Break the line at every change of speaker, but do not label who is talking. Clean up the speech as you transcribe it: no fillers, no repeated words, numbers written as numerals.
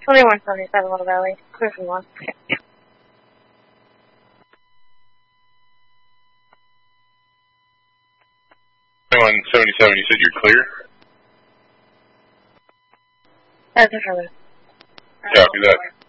2177 Little Valley, clear from 1.
2177, you said you're clear?
That's affirmative.
Copy that.